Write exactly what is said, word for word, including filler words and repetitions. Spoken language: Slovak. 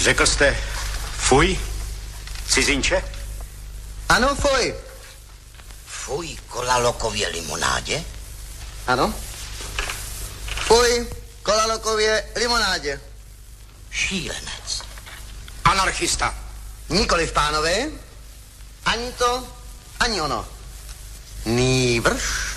Řekl jste fuj, cizinče? Ano, fuj. Fuj kolalokově limonádě? Ano. Fuj kolalokově limonádě. Šílenec. Anarchista. Nikoliv, pánové. Ani to, ani ono. Nýbrž